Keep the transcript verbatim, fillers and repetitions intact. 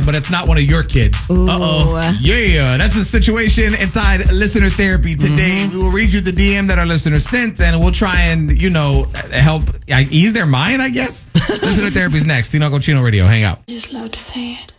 but it's not one of your kids. Ooh. Uh-oh. Yeah, that's the situation inside Listener Therapy today. Mm-hmm. We will read you the D M that our listeners sent, and we'll try and, you know, help ease their mind, I guess. Listener Therapy is next. Tinoco Chino Radio. Hang out. Just love to say it.